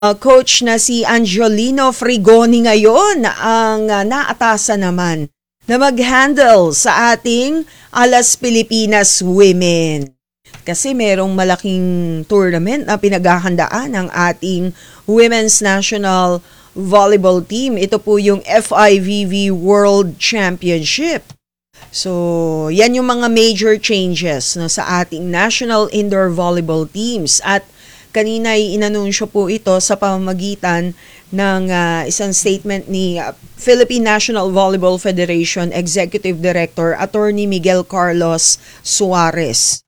coach na si Angelino Frigoni ngayon ang naatasan naman na mag-handle sa ating Alas Pilipinas Women. Kasi merong malaking tournament na pinaghahandaan ng ating Women's National Volleyball Team. Ito po yung FIVB World Championship. So, yan yung mga major changes no, sa ating National Indoor Volleyball Teams. At kanina ay inanunsyo po ito sa pamamagitan ng isang statement ni Philippine National Volleyball Federation Executive Director Attorney Miguel Carlos Suarez.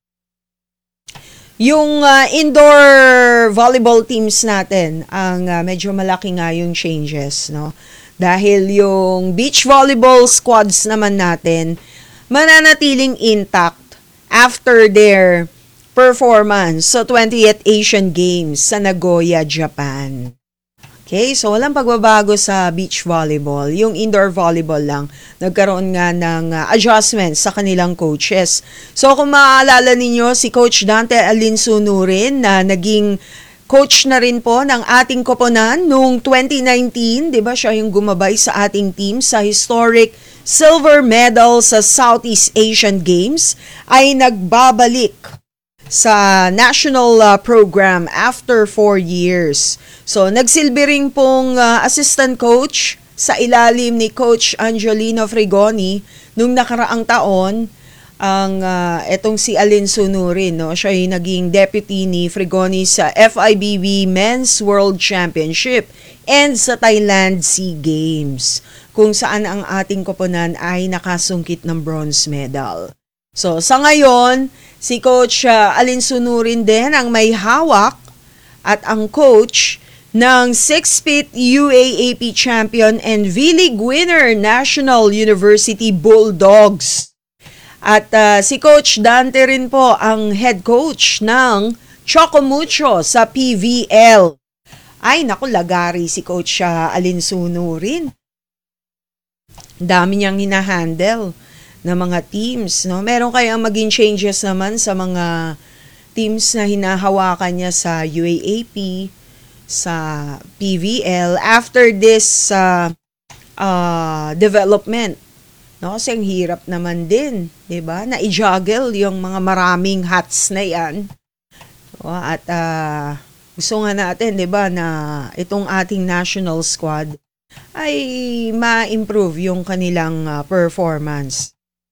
Yung indoor volleyball teams natin, ang medyo malaki nga yung changes, no? Dahil yung beach volleyball squads naman natin, mananatiling intact after their performance sa 20th Asian Games sa Nagoya, Japan. Okay, so walang pagbabago sa beach volleyball. Yung indoor volleyball lang, nagkaroon nga ng adjustments sa kanilang coaches. So kung maaalala ninyo, si Coach Dante Alinsunurin na naging coach na rin po ng ating koponan noong 2019, di ba siya yung gumabay sa ating team sa historic silver medal sa Southeast Asian Games, ay nagbabalik sa national program after 4 years. So, nagsilbi rin pong assistant coach sa ilalim ni Coach Angelino Frigoni nung nakaraang taon ang etong si Alinsunurin, no? Siya ay naging deputy ni Frigoni sa FIVB Men's World Championship and sa Thailand SEA Games, kung saan ang ating koponan ay nakasungkit ng bronze medal. So, sa ngayon, si Coach Alinsunurin din ang may hawak at ang coach ng 6-feet UAAP champion and V-League winner National University Bulldogs. At si Coach Dante rin po ang head coach ng Chocomucho sa PVL. Ay, naku, lagari si Coach Alinsunurin. Dami niyang hinahandle na mga teams, no? Meron kayang maging changes naman sa mga teams na hinahawakan niya sa UAAP, sa PVL after this development, no? Kasi ang hirap naman din, 'di ba? Na i-juggle yung mga maraming hats na 'yan. So, at gusto nga natin, 'di ba, na itong ating national squad ay ma-improve yung kanilang performance.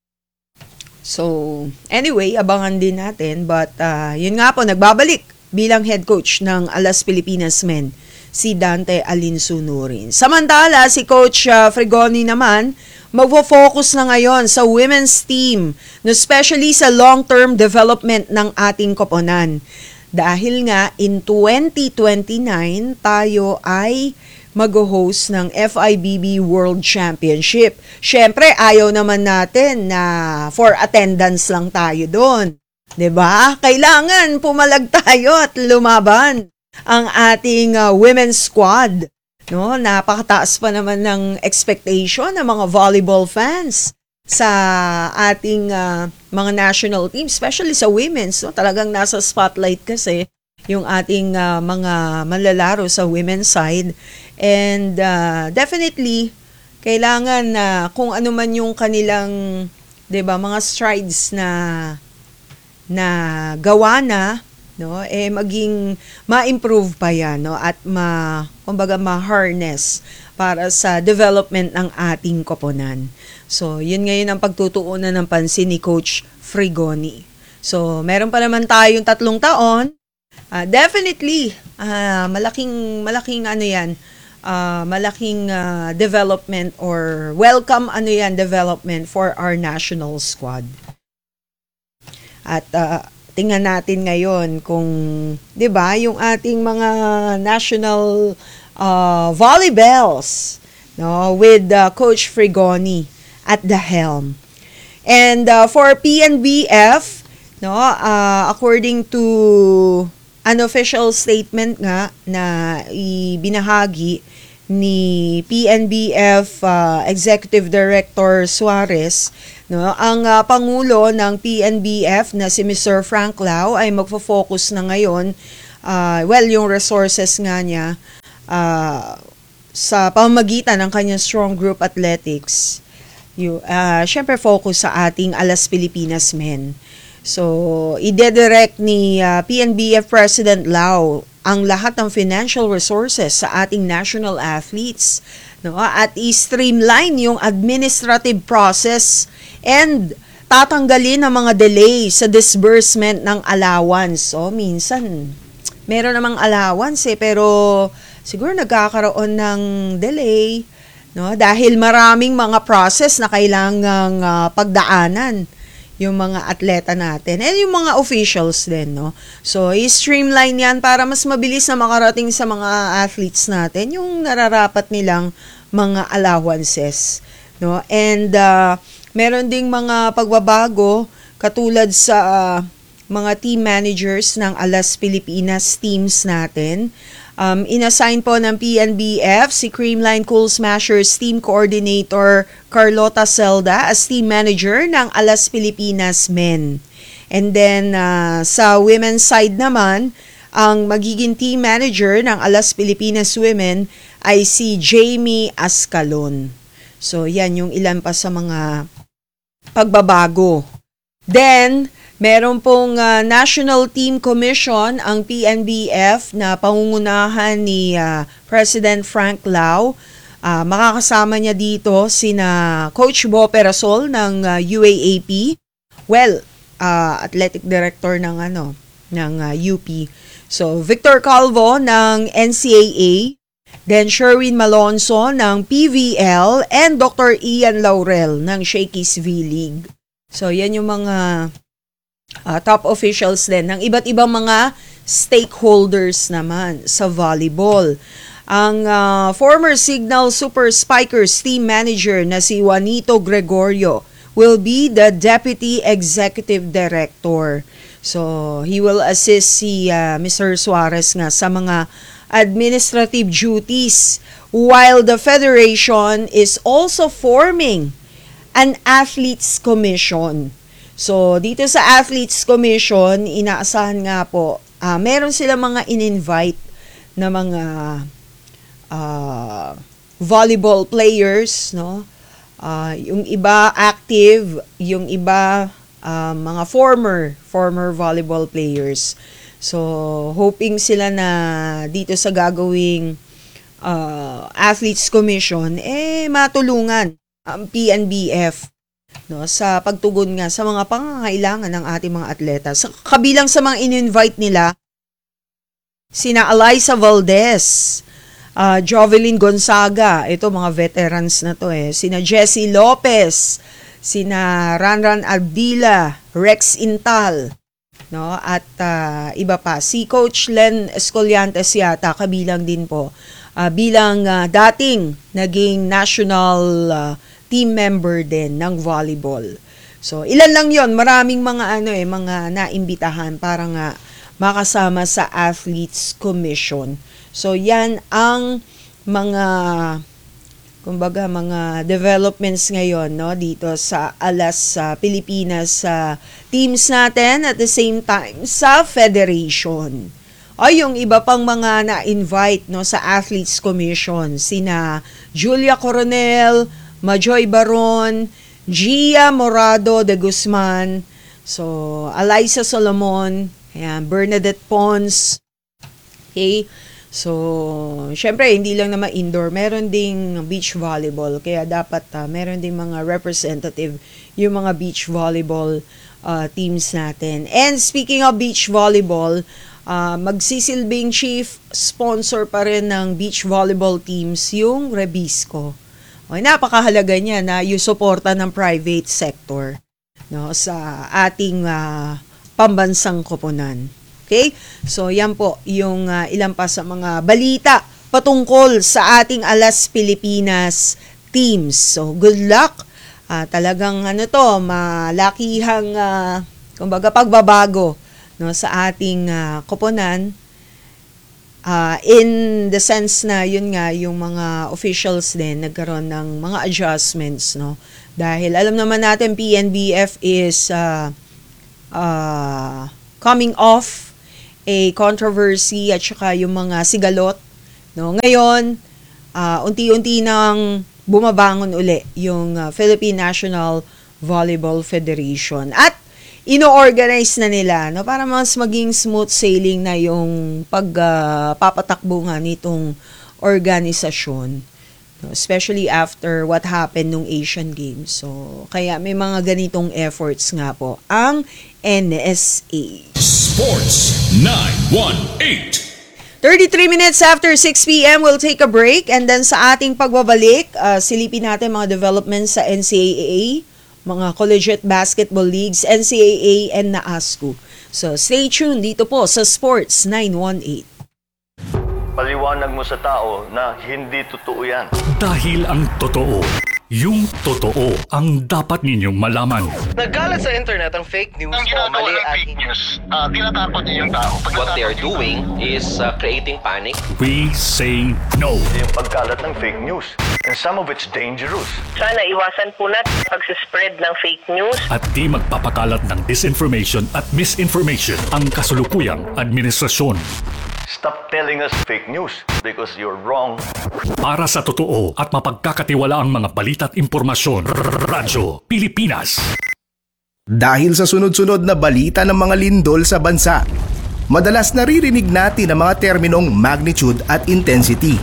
So, anyway, abangan din natin. But, yun nga po, nagbabalik bilang head coach ng Alas Pilipinas Men, si Dante Alinsunurin. Samantala, si Coach Frigoni naman, magfo-focus na ngayon sa women's team, especially sa long-term development ng ating koponan. Dahil nga, in 2029, tayo ay mag-host ng FIVB World Championship. Syempre, ayaw naman natin na for attendance lang tayo doon. 'Di ba? Kailangan pumalag tayo at lumaban ang ating women's squad. No, napakataas pa naman ng expectation ng mga volleyball fans sa ating mga national team, especially sa women's. No? Talagang nasa spotlight kasi yung ating mga manlalaro sa women's side. And definitely, kailangan na kung ano man yung kanilang, 'di ba, mga strides na gawa na, no, maging ma-improve pa yan, no, at kumbaga ma-harness para sa development ng ating koponan. So, yun ngayon ang pagtutuunan ng pansin ni Coach Frigoni. So, meron pa naman tayong 3 taon. Definitely, malaking ano yan, malaking development or welcome development for our national squad. At tingnan natin ngayon kung, 'di ba, yung ating mga national volleyballs, no, with Coach Frigoni at the helm. And for PNBF, no, according to an official statement nga na ibinahagi ni PNBF Executive Director Suarez, no, ang pangulo ng PNBF na si Mr. Frank Lau ay magfo-focus na ngayon yung resources nga niya sa pamamagitan ng kanyang strong group athletics, syempre focus sa ating Alas Pilipinas Men. So, ide-direct ni PNBF President Lau ang lahat ng financial resources sa ating national athletes, no? At i-streamline yung administrative process and tatanggalin ang mga delay sa disbursement ng allowance. So, minsan, meron namang allowance pero siguro nagkakaroon ng delay, no? Dahil maraming mga process na kailangang pagdaanan yung mga atleta natin and yung mga officials din, no? So, i-streamline yan para mas mabilis na makarating sa mga athletes natin yung nararapat nilang mga allowances, no? And meron ding mga pagbabago katulad sa mga team managers ng Alas Pilipinas teams natin. Inassign po ng PNBF si Creamline Cool Smashers Team Coordinator Carlota Celda as Team Manager ng Alas Pilipinas Men. And then sa women's side naman, ang magiging Team Manager ng Alas Pilipinas Women ay si Jamie Ascalon. So yan yung ilan pa sa mga pagbabago. Then, meron pong National Team Commission ang PNBF na pangungunahan ni President Frank Lau. Makakasama niya dito sina Coach Bo Perasol ng UAAP. Athletic Director ng UP. So Victor Calvo ng NCAA, then Sherwin Malonzo ng PVL and Dr. Ian Laurel ng Shakey's V-League. So yan yung mga top officials din ng iba't ibang mga stakeholders naman sa volleyball. Ang former Signal Super Spikers team manager na si Juanito Gregorio will be the Deputy Executive Director. So, he will assist si Mr. Suarez nga sa mga administrative duties while the federation is also forming an athletes commission. So, dito sa Athletes Commission, inaasahan nga po, meron sila mga in-invite na mga volleyball players, no? Yung iba active, yung iba mga former volleyball players. So, hoping sila na dito sa gagawing Athletes Commission, matulungan ang PNBF, no, sa pagtugon nga sa mga pangangailangan ng ating mga atleta. Kabilang sa mga in-invite nila, sina Alyssa Valdez, Jovelyn Gonzaga, ito mga veterans na to sina Jessie Lopez, sina Ranran Abdila, Rex Intal, no, at iba pa. Si Coach Len Escoliantes yata kabilang din po, bilang dating naging national team member din ng volleyball. So, ilan lang yon, maraming mga mga naimbitahan para nga makasama sa Athletes Commission. So, yan ang mga mga developments ngayon, no, dito sa Alas Pilipinas teams natin, at the same time sa federation. Yung iba pang mga na-invite, no, sa Athletes Commission, sina Julia Coronel, Majoy Baron, Gia Morado de Guzman, so Alyssa Solomon, Bernadette Pons. Okay? So, syempre, hindi lang naman indoor, meron ding beach volleyball, kaya dapat meron ding mga representative yung mga beach volleyball teams natin. And speaking of beach volleyball, magsisilbing chief sponsor pa rin ng beach volleyball teams yung Rebisco. Napakahalaga niya na yung suporta ng private sector, no, sa ating pambansang koponan. Okay? So, yan po yung ilan pa sa mga balita patungkol sa ating Alas Pilipinas teams. So, good luck. Talagang malakihang pagbabago, no, sa ating koponan. In the sense na yun nga, yung mga officials din nagkaroon ng mga adjustments, no? Dahil alam naman natin PNBF is coming off a controversy at saka yung mga sigalot. No? Ngayon, unti-unti nang bumabangon uli yung Philippine National Volleyball Federation. At ino-organize na nila no, para mas maging smooth sailing na yung pagpapatakbo nga nitong organisasyon. No, especially after what happened nung Asian Games. So, kaya may mga ganitong efforts nga po ang NSA. Sports 918. 33 minutes after 6 p.m. we'll take a break and then sa ating pagbabalik, silipin natin mga developments sa NCAA, mga collegiate basketball leagues, NCAA and NAASCO. So stay tuned dito po sa Sports 918. Paliwanag mo sa tao na hindi totoo yan. Dahil ang totoo, yung totoo ang dapat ninyong malaman. Nagkalat sa internet ang fake news Ang o ginagawa mali ng at fake news, tinatakot niyo yung tao. What they are doing is creating panic. We say no. Yung pagkalat ng fake news. And some of it's dangerous. Sana iwasan po natin pag-spread ng fake news. At di magpapakalat ng disinformation at misinformation ang kasulukuyang administrasyon. Stop telling us fake news because you're wrong. Para sa totoo at mapagkakatiwalaang mga balita at impormasyon, Radyo Pilipinas. Dahil sa sunod-sunod na balita ng mga lindol sa bansa, madalas naririnig natin ang mga terminong magnitude at intensity.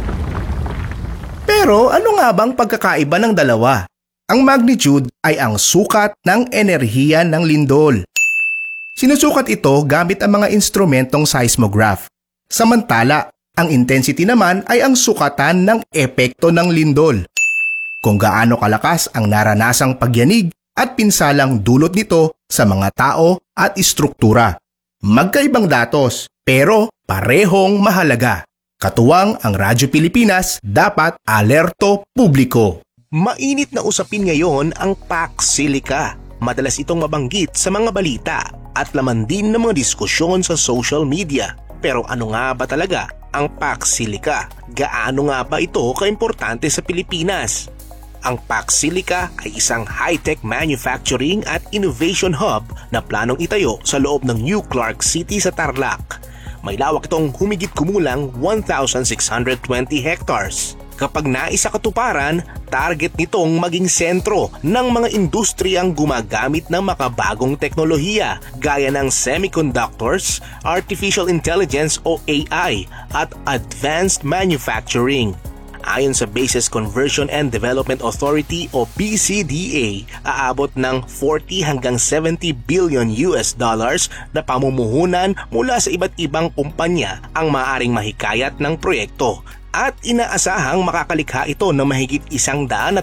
Pero ano nga bang pagkakaiba ng dalawa? Ang magnitude ay ang sukat ng enerhiya ng lindol. Sinusukat ito gamit ang mga instrumentong seismograph. Samantala, ang intensity naman ay ang sukatan ng epekto ng lindol. Kung gaano kalakas ang naranasang pagyanig at pinsalang dulot nito sa mga tao at istruktura. Magkaibang datos, pero parehong mahalaga. Katuwang ang Radyo Pilipinas, dapat alerto publiko. Mainit na usapin ngayon ang Pax Silica. Madalas itong mabanggit sa mga balita at laman din ng mga diskusyon sa social media. Pero ano nga ba talaga ang Pax Silica? Gaano nga ba ito kaimportante sa Pilipinas? Ang Pax Silica ay isang high-tech manufacturing at innovation hub na planong itayo sa loob ng New Clark City sa Tarlac. May lawak itong humigit kumulang 1,620 hectares. Kapag naisakatuparan, target nitong maging sentro ng mga industriyang gumagamit ng makabagong teknolohiya gaya ng semiconductors, artificial intelligence o AI at advanced manufacturing. Ayon sa Bases Conversion and Development Authority o BCDA, aabot ng 40 hanggang 70 billion US dollars na pamumuhunan mula sa iba't ibang kumpanya ang maaaring mahikayat ng proyekto. At inaasahang makakalikha ito ng mahigit 130,000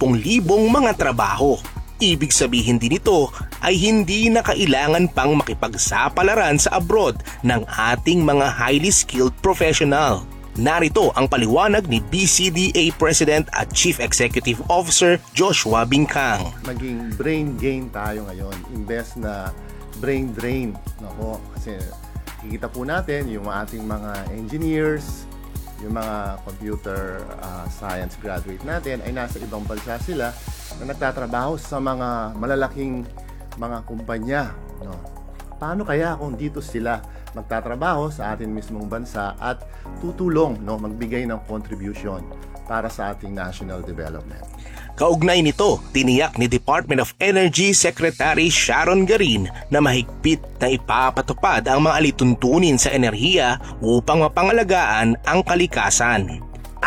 mga trabaho. Ibig sabihin din ito ay hindi na kailangan pang makipagsapalaran sa abroad ng ating mga highly skilled professional. Narito ang paliwanag ni BCDA President at Chief Executive Officer Joshua Bingkang. Maging brain gain tayo ngayon, imbes na brain drain. Nako, kasi kikita po natin yung ating mga engineers, yung mga computer science graduate natin ay nasa ibang bansa sila na nagtatrabaho sa mga malalaking mga kumpanya. No? Paano kaya kung dito sila magtatrabaho sa ating mismong bansa at tutulong, no, magbigay ng contribution para sa ating national development? Kaugnay nito, tiniyak ni Department of Energy Secretary Sharon Garin na mahigpit na ipapatupad ang mga alituntunin sa enerhiya upang mapangalagaan ang kalikasan.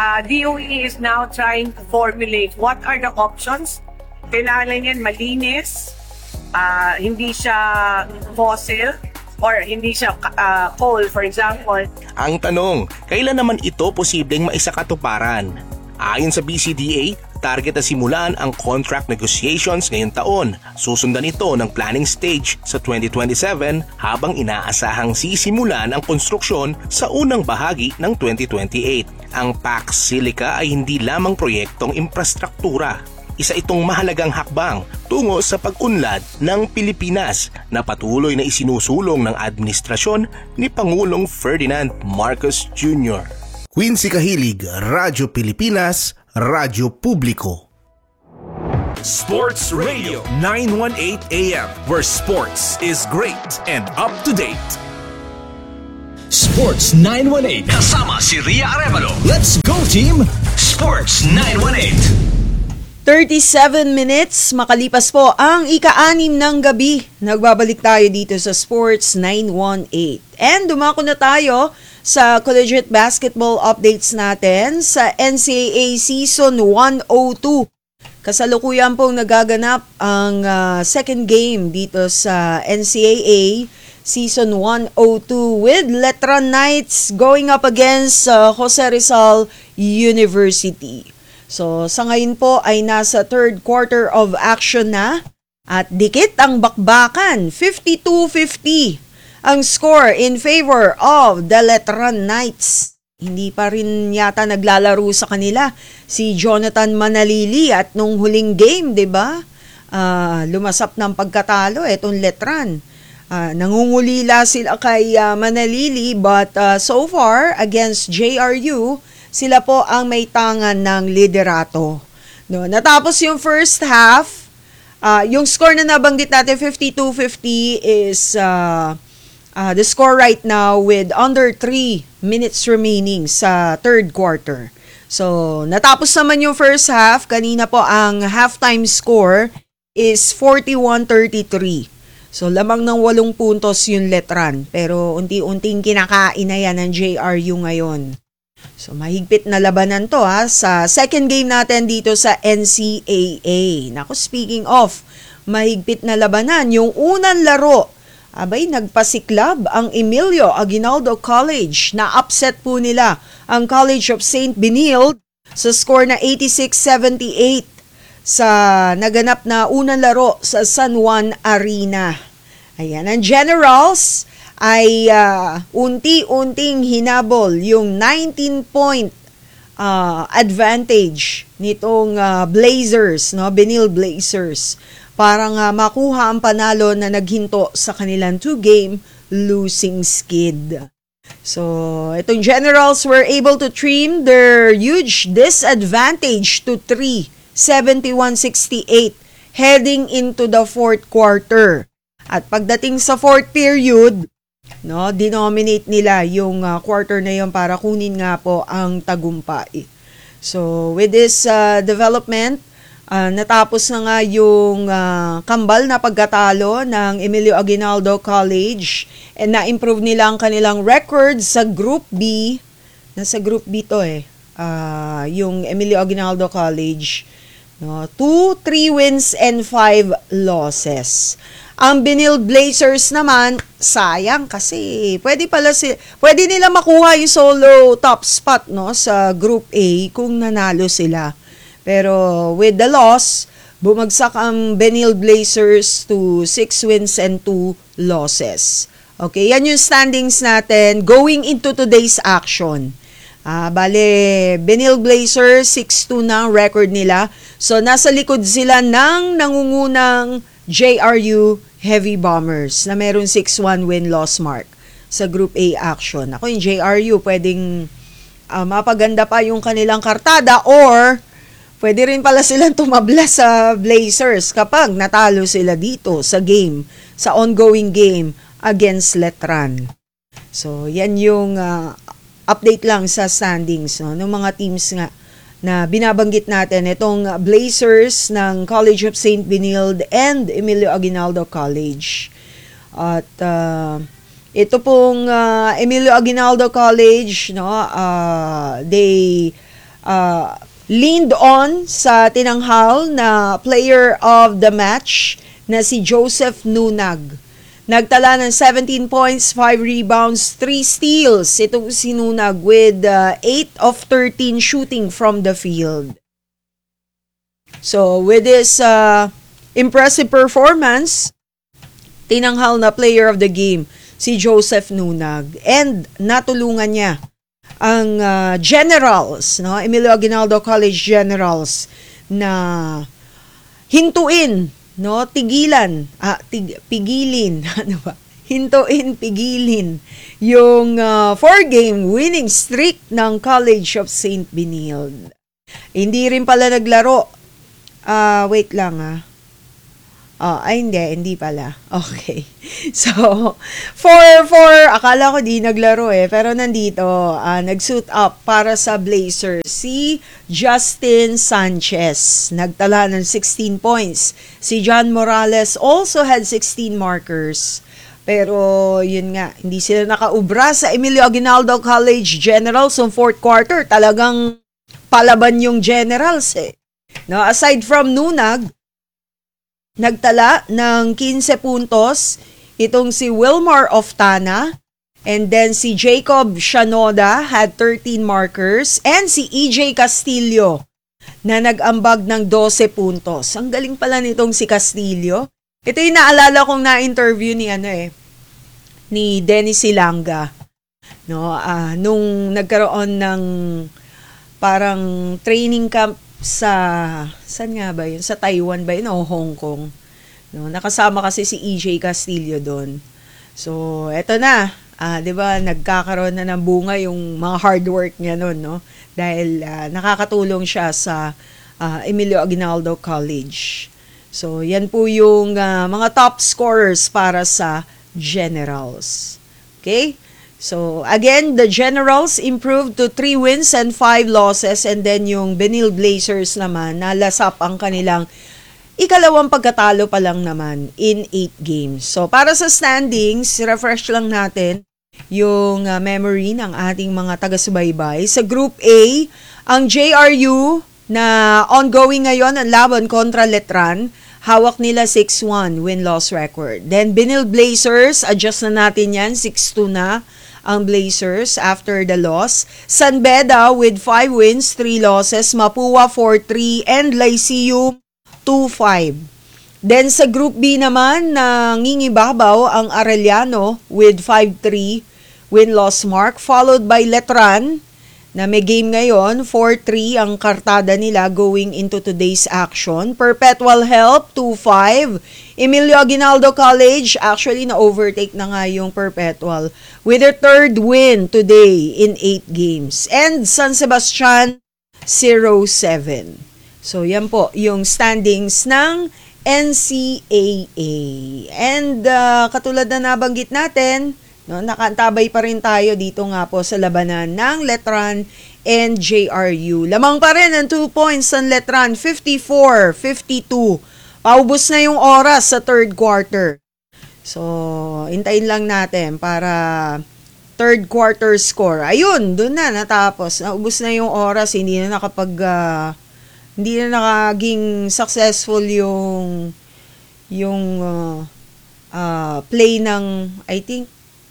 DOE is now trying to formulate what are the options. Kailangan yan malinis, hindi siya fossil, or hindi siya coal, for example. Ang tanong, kailan naman ito posibleng maisakatuparan? Ayon sa BCDA, target na simulan ang contract negotiations ngayong taon. Susundan ito ng planning stage sa 2027 habang inaasahang sisimulan ang konstruksyon sa unang bahagi ng 2028. Ang Pax Silica ay hindi lamang proyektong infrastruktura. Isa itong mahalagang hakbang tungo sa pag-unlad ng Pilipinas na patuloy na isinusulong ng administrasyon ni Pangulong Ferdinand Marcos Jr. Quincy Kahilig, Radyo Pilipinas, Radyo Publiko. Sports Radio 918 AM, where sports is great and up to date. Sports 918 kasama si Ria Arevalo. Let's go team Sports 918. 37 minutes, makalipas po ang ika-6 ng gabi. Nagbabalik tayo dito sa Sports 918. And dumako na tayo sa collegiate basketball updates natin sa NCAA Season 102. Kasalukuyan pong nagaganap ang second game dito sa NCAA Season 102 with Letran Knights going up against Jose Rizal University. So sa ngayon po ay nasa third quarter of action na at dikit ang bakbakan, 52-50 ang score in favor of the Letran Knights. Hindi pa rin yata naglalaro sa kanila si Jonathan Manalili at nung huling game, 'di ba? Lumasap ng pagkatalo etong Letran. Nangungulila sila kay Manalili but so far against JRU, sila po ang may tangan ng liderato. No, natapos yung first half, yung score na nabanggit natin 52-50 is the score right now with under 3 minutes remaining sa third quarter. So, natapos naman yung first half. Kanina po ang halftime score is 41-33. So, lamang ng 8 puntos yung Letran. Pero unti-unting kinakain na yan ng JRU ngayon. So, mahigpit na labanan to sa second game natin dito sa NCAA. Naku, speaking of mahigpit na labanan, yung unang laro, nagpasiklab ang Emilio Aguinaldo College. Na-upset po nila ang College of St. Benilde sa score na 86-78 sa naganap na unang laro sa San Juan Arena. Ayan, ang Generals ay unti-unting hinabol yung 19-point advantage nitong Blazers, no? Benilde Blazers, para makuha ang panalo na naghinto sa kanilang 2-game losing skid. So, itong Generals were able to trim their huge disadvantage to 3, 71-68, heading into the fourth quarter. At pagdating sa fourth period, no, denominate nila yung quarter na yun para kunin nga po ang tagumpay. So, with this development, natapos na nga yung kambal na pagkatalo ng Emilio Aguinaldo College and na-improve nila ang kanilang record sa Group B. Nasa Group B to yung Emilio Aguinaldo College. No, 2, 3 wins and 5 losses. Ang Benilde Blazers naman, sayang kasi pwede nila makuha yung solo top spot, no, sa Group A kung nanalo sila. Pero with the loss, bumagsak ang Benilde Blazers to 6 wins and 2 losses. Okay, yan yung standings natin going into today's action. Benilde Blazers 6-2 na ang record nila. So nasa likod sila ng nangungunang JRU Heavy Bombers na meron 6-1 win-loss mark sa Group A action. Ako yung JRU pwedeng mapaganda pa yung kanilang kartada or pwede rin pala silang tumabla sa Blazers kapag natalo sila dito sa game, sa ongoing game against Letran. So yan yung update lang sa standings, no, ng mga teams nga na binabanggit natin, itong Blazers ng College of St. Benilde and Emilio Aguinaldo College. At ito pong Emilio Aguinaldo College, no, they leaned on sa tinanghal na player of the match na si Joseph Nunag. Nagtala ng 17 points, 5 rebounds, 3 steals. Itong si Nunag with 8 of 13 shooting from the field. So with this impressive performance, tinanghal na player of the game si Joseph Nunag. And natulungan niya ang Generals, no, Emilio Aguinaldo College Generals na hintuin, no, pigilin yung 4-game winning streak ng College of St. Benilde. Hindi rin pala naglaro. Hindi pala. Okay. So, akala ko di naglaro pero nandito, nag-suit up para sa Blazers si Justin Sanchez. Nagtala ng 16 points. Si John Morales also had 16 markers. Pero, yun nga, hindi sila nakaubra sa Emilio Aguinaldo College Generals ng fourth quarter. Talagang palaban yung Generals No, aside from Nunag, nagtala ng 15 puntos itong si Wilmar Oftana, and then si Jacob Shanoda had 13 markers, and si EJ Castillo na nag-ambag ng 12 puntos. Ang galing pala nitong si Castillo. Ito yung naalala kong na-interview ni Dennis Silanga. No, nung nagkaroon ng parang training camp saan nga ba yun? Sa Taiwan ba yun o Hong Kong? No, nakasama kasi si EJ Castillo doon. So, eto na. 'Di ba? Nagkakaroon na ng bunga yung mga hard work niya noon, no? Dahil nakakatulong siya sa Emilio Aguinaldo College. So, yan po yung mga top scorers para sa Generals. Okay? So, again, the Generals improved to 3 wins and 5 losses, and then yung Benil Blazers naman, nalasap ang kanilang ikalawang pagkatalo pa lang naman in 8 games. So, para sa standings, refresh lang natin yung memory ng ating mga taga-subaybay. Sa Group A, ang JRU na ongoing ngayon ang laban kontra Letran, hawak nila 6-1 win-loss record. Then, Benil Blazers, adjust na natin yan, 6-2 na ang Blazers after the loss. San Beda with 5 wins, 3 losses. Mapua 4-3 and Lyceum 2-5. Then sa Group B naman, nangingibabaw ang Arellano with 5-3 win-loss mark, followed by Letran na may game ngayon, 4-3 ang kartada nila going into today's action. Perpetual Help, 2-5. Emilio Aguinaldo College, actually na-overtake na nga yung Perpetual with their third win today in 8 games. And San Sebastian, 0-7. So, yan po yung standings ng NCAA. And katulad na nabanggit natin, no, nakantabay pa rin tayo dito nga po sa labanan ng Letran and JRU. Lamang pa rin ang 2 points ng Letran, 54-52. Paubos na yung oras sa third quarter. So, hintayin lang natin para third quarter score. Ayun, doon na natapos. Naubos na yung oras, hindi na nakaging successful yung play ng, I think,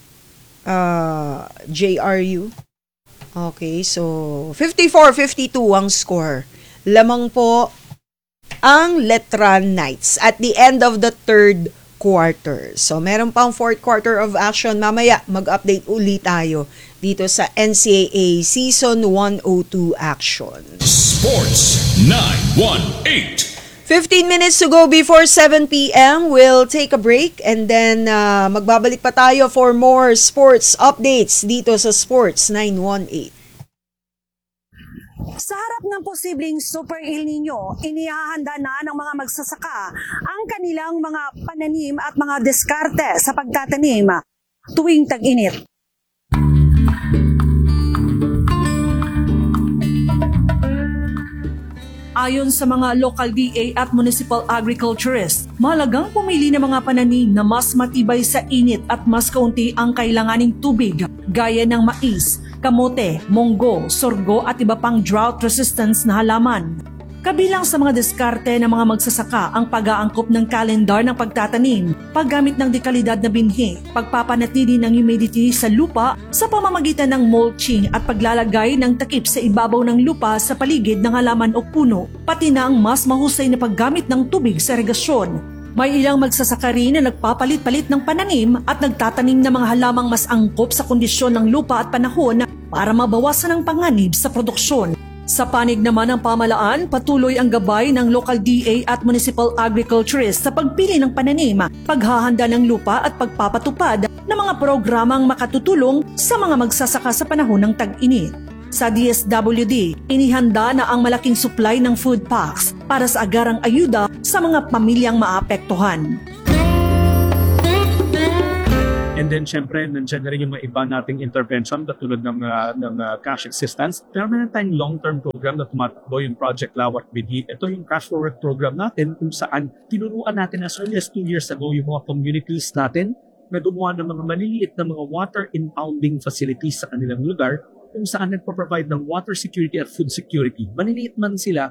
JRU. Okay, so 54-52 ang score. Lamang po ang Letran Knights at the end of the third quarter. So meron pang fourth quarter of action. Mamaya mag-update ulit tayo dito sa NCAA Season 102 action. Sports 918. 15 minutes to go before 7 p.m. We'll take a break and then magbabalik pa tayo for more sports updates dito sa Sports 918. Sa harap ng posibleng Super El Nino, inihahanda na ng mga magsasaka ang kanilang mga pananim at mga diskarte sa pagtatanim tuwing tag-init. Ayon sa mga local DA at municipal agriculturists, mahalagang pumili ng mga pananim na mas matibay sa init at mas kaunti ang kailanganing tubig, gaya ng mais, kamote, munggo, sorgo at iba pang drought resistance na halaman. Kabilang sa mga diskarte ng mga magsasaka ang pag-aangkop ng kalendar ng pagtatanim, paggamit ng dekalidad na binhi, pagpapanatili ng humidity sa lupa sa pamamagitan ng mulching at paglalagay ng takip sa ibabaw ng lupa sa paligid ng halaman o puno, pati na ang mas mahusay na paggamit ng tubig sa irigasyon. May ilang magsasaka rin na nagpapalit-palit ng pananim at nagtatanim ng mga halamang mas angkop sa kondisyon ng lupa at panahon para mabawasan ang panganib sa produksyon. Sa panig naman ng pamalaan, patuloy ang gabay ng local DA at municipal agriculturists sa pagpili ng pananim, paghahanda ng lupa at pagpapatupad ng mga programang makatutulong sa mga magsasaka sa panahon ng tag-init. Sa DSWD, inihanda na ang malaking supply ng food packs para sa agarang ayuda sa mga pamilyang maapektuhan. And then, syempre, nandiyan na rin yung mga iba nating intervention katulad ng cash assistance. Pero meron tayong long-term program na tumatakbo yung Project Lawat Binhi. Ito yung cash forward program natin kung saan tinuruan natin as early as 2 years ago yung mga communities natin na gumawa ng mga maliliit na mga water impounding facilities sa kanilang lugar kung saan nagpo-provide ng water security at food security. Maliliit man sila,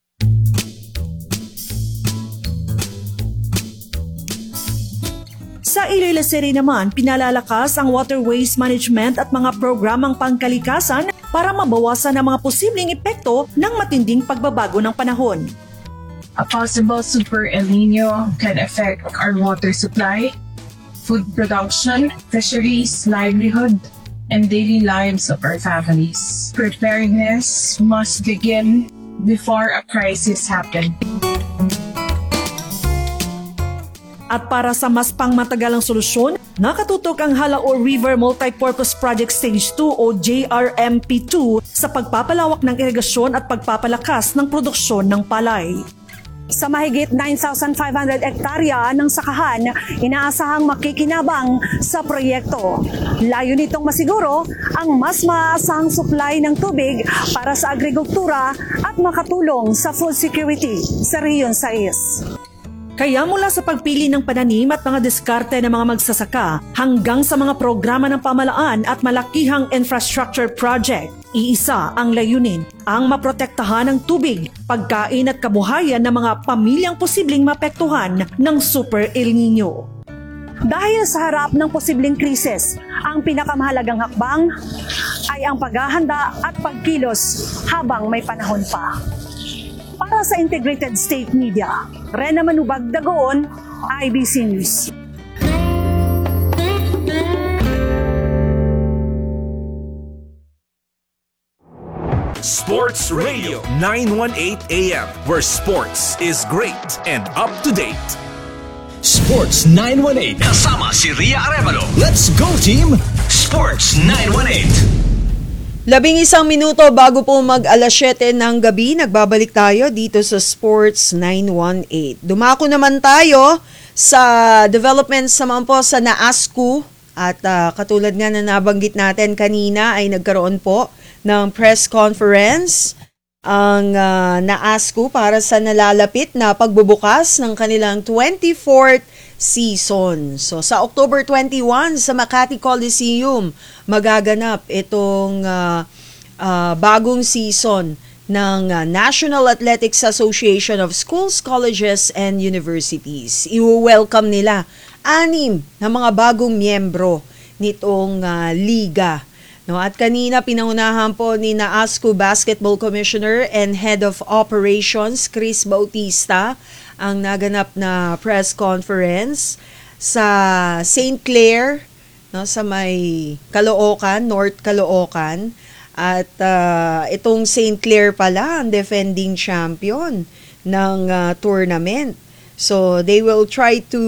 Sa Iloilo City naman, pinalalakas ang water waste management at mga programang pangkalikasan para mabawasan ang mga posibleng epekto ng matinding pagbabago ng panahon. A possible Super El Nino can affect our water supply, food production, fisheries, livelihood, and daily lives of our families. Preparedness must begin before a crisis happens. At para sa mas pangmatagalang solusyon, nakatutok ang Halaor River Multipurpose Project Stage 2 o JRMP2 sa pagpapalawak ng irigasyon at pagpapalakas ng produksyon ng palay. Sa mahigit 9,500 hektarya ng sakahan, inaasahang makikinabang sa proyekto. Layo nitong masiguro ang mas maaasahang supply ng tubig para sa agrikultura at makatulong sa food security sa Rehiyon 6. Kaya mula sa pagpili ng pananim at mga diskarte ng mga magsasaka hanggang sa mga programa ng pamalaan at malakihang infrastructure project, iisa ang layunin, ang maprotektahan ng tubig, pagkain at kabuhayan ng mga pamilyang posibleng mapektuhan ng Super El Nino. Dahil sa harap ng posibleng krisis, ang pinakamahalagang hakbang ay ang paghahanda at pagkilos habang may panahon pa. Para sa Integrated State Media, Rena Manubag Dagoon, IBC News. Sports Radio 918 AM, where sports is great and up to date. Sports 918, kasama si Ria Arevalo. Let's go team, Sports 918. 11 minuto bago po mag-alas 7 ng gabi, nagbabalik tayo dito sa Sports 918. Dumako naman tayo sa developments naman po sa NAASCU at katulad nga na nabanggit natin kanina ay nagkaroon po ng press conference ang NAASCU para sa nalalapit na pagbubukas ng kanilang 24th season. So sa October 21 sa Makati Coliseum magaganap itong bagong season ng National Athletics Association of Schools, Colleges and Universities. I-welcome nila 6 na mga bagong miyembro nitong liga. No, at kanina pinangunahan po ni NAASCU Basketball Commissioner and Head of Operations Chris Bautista ang naganap na press conference sa St. Clair, no, sa may Caloocan, North Caloocan. At itong St. Clair pala ang defending champion ng tournament. So they will try to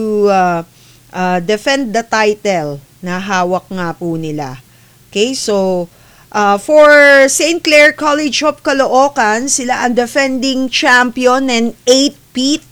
defend the title na hawak nga po nila. Okay, so for St. Clair College of Caloocan, sila ang defending champion and 8-peat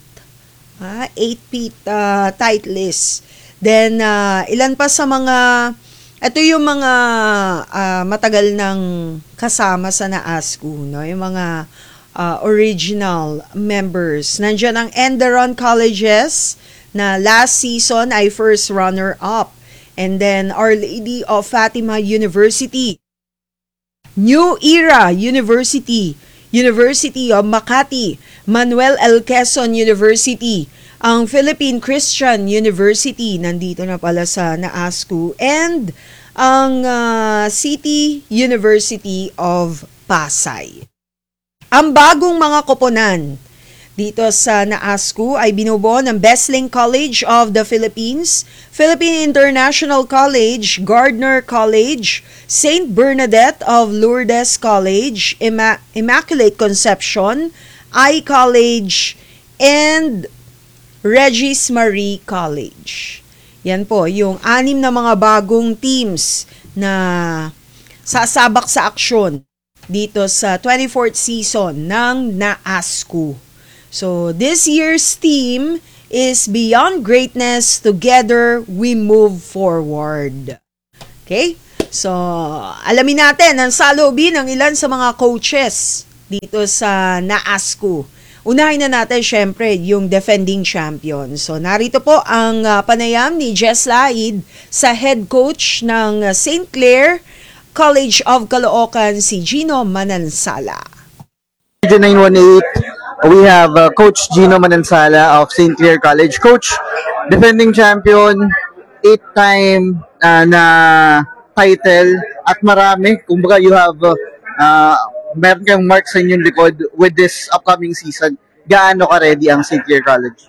8-peat titleist. Then ilan pa sa mga, ito yung mga matagal ng kasama sa NAASCU, no? Yung mga original members. Nandiyan ang Enderon Colleges na last season ay first runner-up. And then Our Lady of Fatima University, New Era University, University of Makati, Manuel L. Quezon University, ang Philippine Christian University, nandito na pala sa NAASCU, and ang City University of Pasay. Ang bagong mga koponan dito sa NAASCU ay binubuo ng Besling College of the Philippines, Philippine International College, Gardner College, St. Bernadette of Lourdes College, Immaculate Conception, I-College, and Regis Marie College. Yan po, yung 6 na mga bagong teams na sasabak sa aksyon dito sa 24th season ng NAASCU. So, this year's theme is Beyond Greatness, Together We Move Forward. Okay? So, alamin natin ang saloobin ng ilan sa mga coaches dito sa NAASCU. Unahin na natin syempre yung defending champion. So, narito po ang panayam ni Jess Laid sa head coach ng St. Clair College of Caloocan, si Gino Manansala. Region 918. We have Coach Gino Manansala of St. Clair College. Coach, defending champion, 8-time na title at marami. Kumbaga, you have, meron kang mark sa inyong likod with this upcoming season. Gaano ka ready ang St. Clair College?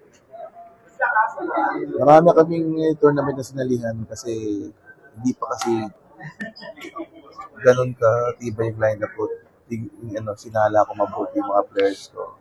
Marami kaming tournament na sinalihan kasi hindi pa kasi ganun ka tibay yung lineup ko. Sinala ko mabuti yung mga players ko.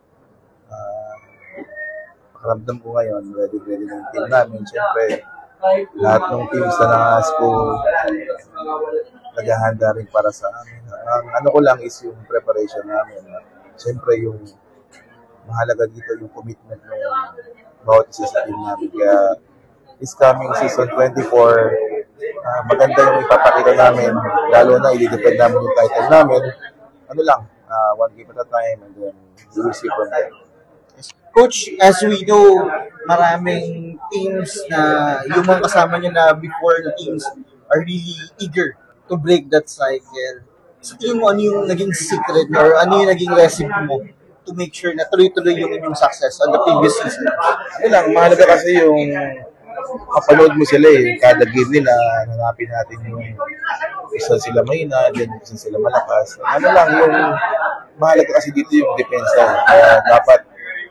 Pakiramdam ko ngayon, ready na yung team namin. Siyempre, lahat ng teams na nangas ko, naghahanda rin para sa amin. Ang ano ko lang is yung preparation namin. Siyempre, yung mahalaga dito yung commitment ng bawat isa sa team namin. Kaya, this coming season 24, maganda yung ipapakita namin. Lalo na, i-depend namin yung title namin. Ano lang, one game at a time, and then we will see from there. Coach, as we know, maraming teams na yung mga kasama nyo na before the teams are really eager to break that cycle. Sa tingin mo, ano yung naging secret or ano yung naging recipe mo to make sure na tuloy-tuloy yung inyong success on the previous season? Ano lang, mahalaga kasi yung kapanood mo sila kada game nila, hanapin natin yung isa sila mahina, then isa sila malakas. Ano lang, yung mahalaga kasi dito yung depensa. Dapat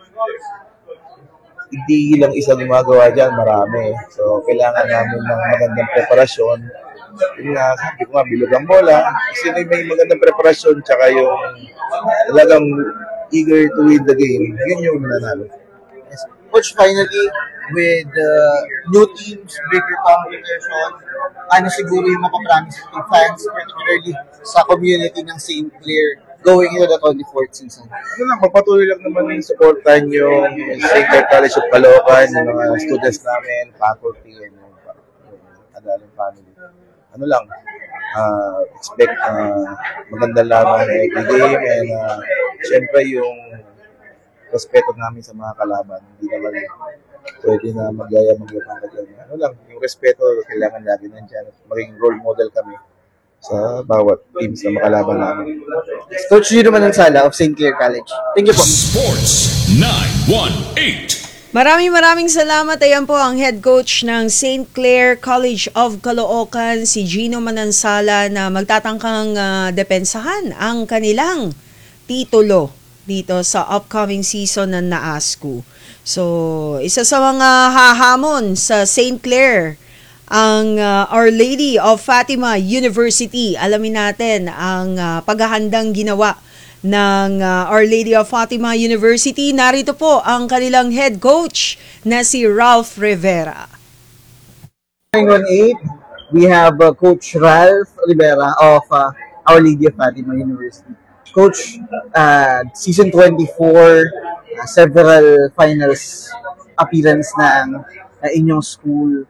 hindi lang isa gumagawa dyan, marami. So, kailangan namin ng magandang preparasyon. Yung nga, sabi ko nga, bilog ang bola. Kasi may magandang preparasyon, tsaka yung talagang eager to win the game. Yun yung nanalo. Yes. Coach, finally, with new teams, bigger competition, ano siguro yung mapapromise ng fans, particularly sa community ng St. Clair going into the 24th season? Ano lang, magpatuloy lang naman yung supportan yung St. Clair College of Caloocan, yung mga students namin, faculty, and yung Adaling family. Ano lang, expect maganda lamang every game, and syempre yung respeto namin sa mga kalaban. Hindi naman pwede na magyaya-magyapang kagaya. Ano lang, yung respeto, kailangan lagi nandiyan. Maging role model kami sa bawat teams na makalaban namin. Coach Gino Manansala of St. Clair College. Thank you po. Sports 918. Maraming salamat. Ayan po ang head coach ng St. Clair College of Caloocan, si Gino Manansala, na magtatangkang depensahan ang kanilang titulo dito sa upcoming season ng NAASCU. So, isa sa mga hahamon sa St. Clair, ang Our Lady of Fatima University. Alamin natin ang paghahandang ginawa ng Our Lady of Fatima University. Narito po ang kanilang head coach na si Ralph Rivera. 918, we have Coach Ralph Rivera of Our Lady of Fatima University. Coach, season 24, several finals appearance na ang inyong school.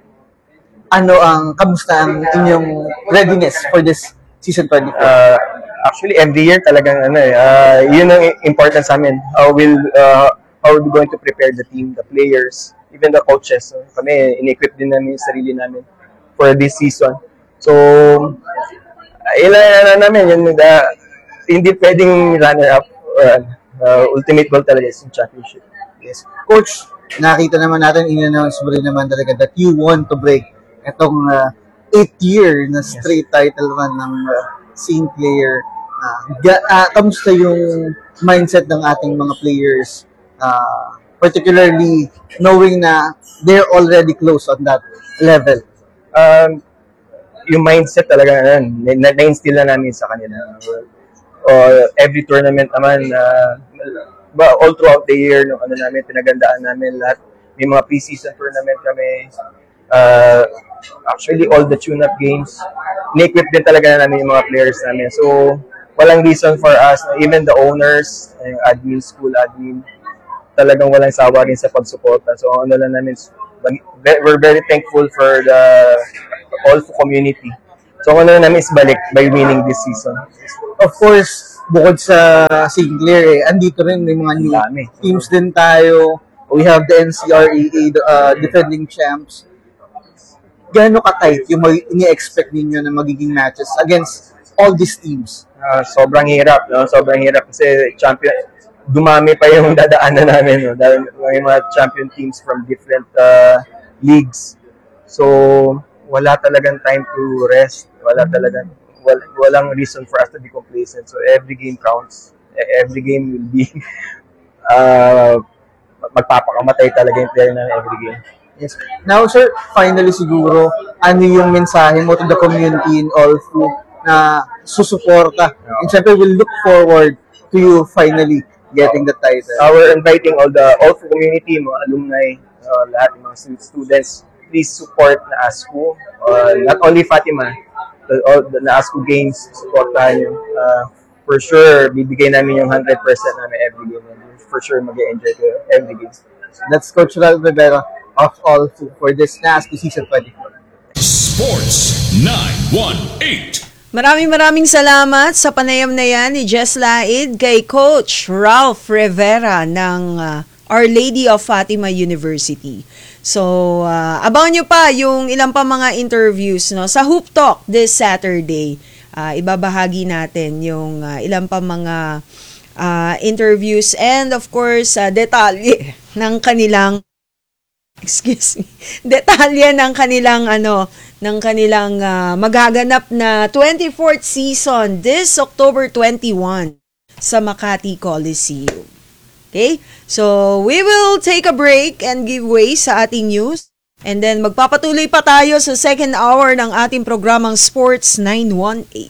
Kamusta ang inyong readiness for this season 24? Actually, every year talagang yun ang important sa amin. How we going to prepare the team, the players, even the coaches. So, kami, in-equip din namin yung sarili namin for this season. So, ilan namin, hindi pwedeng runner-up. Ultimate goal talaga is yung championship. Yes. Coach, nakita naman natin, in-announce mo rin naman talaga that you want to break itong 8th year na straight title run ng St. Clair. Kamusta yung mindset ng ating mga players, particularly knowing na they're already close on that level? Yung mindset talaga na-instill na namin sa kanila. Every tournament naman, all throughout the year, namin, pinagandaan namin lahat. May mga pre-season tournament kami. Actually, all the tune-up games, ni-equip din talaga namin yung mga players namin. So, walang reason for us, even the owners, yung admin, school admin, talagang walang sawa rin sa pagsuporta. So ano lang namin, we're very thankful for the all community. So ano lang namin is balik by winning this season. Of course, bukod sa Sinclair, andito rin may mga new teams din tayo. We have the NCREA defending champs. Gaano ka-tight yung ini-expect ninyo na magiging matches against all these teams? Sobrang hirap, no? Sobrang hirap kasi champion, dumami pa yung dadaanan namin, no? Dahil may mga champion teams from different leagues. So, wala talagang time to rest. Walang reason for us to be complacent. So, every game counts. Every game will be magpapakamatay talaga yung player ng every game. Yes. Now, sir, finally siguro, ano yung mensahe mo to the community in Olfu na susuporta? And syempre, we'll look forward to you finally getting the title. We're inviting all the Olfu community, mga alumni, lahat ng mga students, please support na ASCO. Not only Fatima, the ASCO games, supportahan nyo. For sure, bibigay namin yung 100% namin every game. For sure, mag-enjoy ko every game. That's Coach Ralph Rivera of Olfu for this NASCO Season 24. Sports 918. Maraming salamat sa panayam na yan ni Jess Laid kay Coach Ralph Rivera ng Our Lady of Fatima University. So, abangan nyo pa yung ilang pa mga interviews, no? Sa Hoop Talk this Saturday. Ibabahagi natin yung ilang pa mga interviews and of course, detalye ng kanilang detalye ng kanilang magaganap na 24th season this October 21 sa Makati Coliseum. Okay? So, we will take a break and give way sa ating news. And then, magpapatuloy pa tayo sa second hour ng ating programang Sports 918.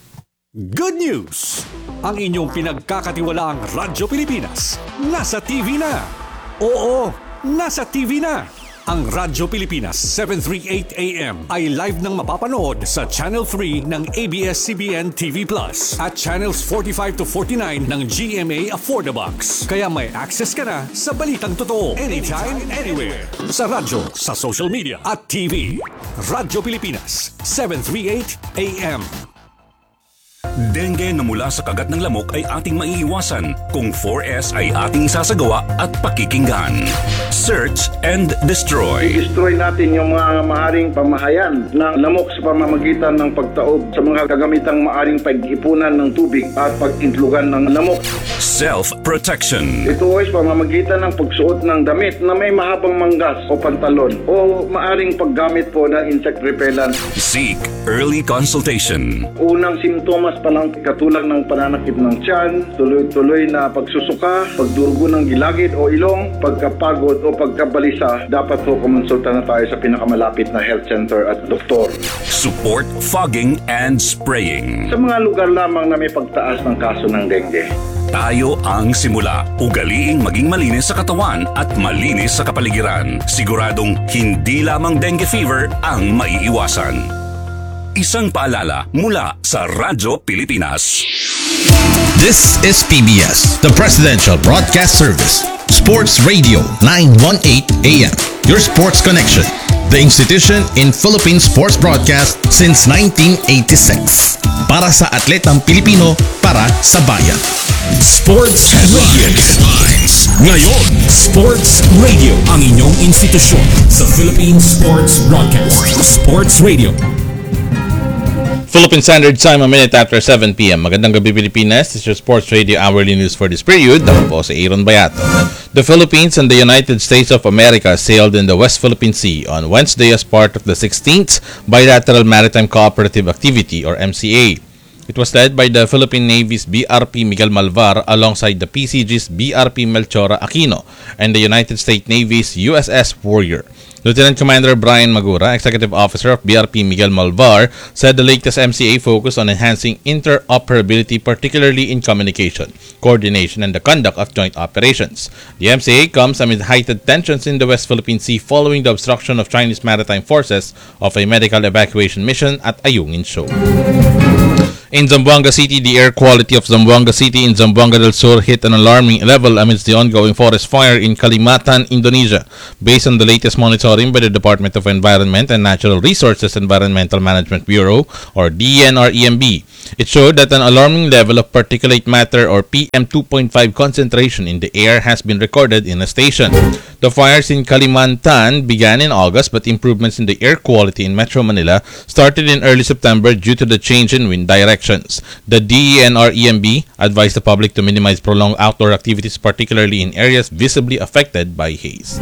Good news! Ang inyong pinagkakatiwalaang Radyo Pilipinas, nasa TV na! Oo, nasa TV na! Ang Radyo Pilipinas 738 AM ay live nang mapapanood sa Channel 3 ng ABS-CBN TV Plus at Channels 45 to 49 ng GMA Affordabox. Kaya may access ka na sa balitang totoo anytime, anywhere. Sa radyo, sa social media at TV. Radyo Pilipinas 738 AM. Dengue na mula sa kagat ng lamok ay ating maiiwasan kung 4S ay ating isasagawa at pakikinggan. Search and destroy. I-destroy natin yung mga maaring pamahayan ng lamok sa pamamagitan ng pagtaob sa mga kagamitang maaring pag-ipunan ng tubig at pag-intlugan ng lamok. Self-protection. Ito ay pamamagitan ng pagsuot ng damit na may mahabang manggas o pantalon o maaring paggamit po ng insect repellent. Seek early consultation. Unang simptomas pa lang katulad ng pananakit ng tiyan, tuloy-tuloy na pagsusuka, pagdurugo ng gilagid o ilong, pagkapagod o pagkabalisa, dapat po kumonsulta na tayo sa pinakamalapit na health center at doktor. Support fogging and spraying. Sa mga lugar lamang na may pagtaas ng kaso ng dengue. Tayo ang simula. Ugaliing maging malinis sa katawan at malinis sa kapaligiran. Siguradong hindi lamang dengue fever ang maiiwasan. Isang paalala mula sa Radyo Pilipinas. This is PBS, the Presidential Broadcast Service. Sports Radio 918 AM. Your sports connection. The institution in Philippine sports broadcast since 1986. Para sa atletang Pilipino, para sa bayan. Sports Headlines. Ngayon, Sports Radio, ang inyong institusyon sa Philippine sports broadcast. Sports Radio. Philippine Standard Time, a minute after 7 p.m. Magandang gabi, Pilipinas. This is your Sports Radio Hourly News for this period. Ako po si Aaron Bayato. The Philippines and the United States of America sailed in the West Philippine Sea on Wednesday as part of the 16th Bilateral Maritime Cooperative Activity or MCA. It was led by the Philippine Navy's BRP Miguel Malvar alongside the PCG's BRP Melchora Aquino and the United States Navy's USS Warrior. Lieutenant Commander Brian Magura, Executive Officer of BRP Miguel Malvar, said the latest MCA focused on enhancing interoperability, particularly in communication, coordination, and the conduct of joint operations. The MCA comes amid heightened tensions in the West Philippine Sea following the obstruction of Chinese maritime forces of a medical evacuation mission at Ayungin Shoal. In Zamboanga City, the air quality of Zamboanga City in Zamboanga del Sur hit an alarming level amidst the ongoing forest fire in Kalimatan, Indonesia. Based on the latest monitoring by the Department of Environment and Natural Resources Environmental Management Bureau, or DENR-EMB, it showed that an alarming level of particulate matter, or PM2.5 concentration in the air has been recorded in a station. The fires in Kalimantan began in August, but improvements in the air quality in Metro Manila started in early September due to the change in wind directions. The DENR-EMB advised the public to minimize prolonged outdoor activities, particularly in areas visibly affected by haze.